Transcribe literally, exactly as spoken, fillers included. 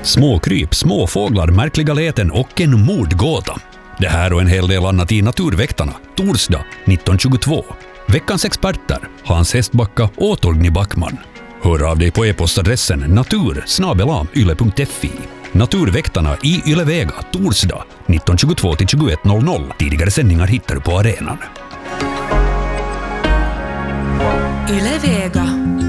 Småkryp, småfåglar, märkliga läten och en mordgåta. Det här och en hel del annat i Naturväktarna, torsdag nitton tjugotvå. Veckans experter, Hans Hästbacka och Torgny Backman. Hör av dig på e-postadressen natur snabel-a yle punkt fi. Naturväktarna i Ylevega, torsdag nitton tjugotvå till tjugoett noll noll. Tidigare sändningar hittar du på arenan. Ylevega.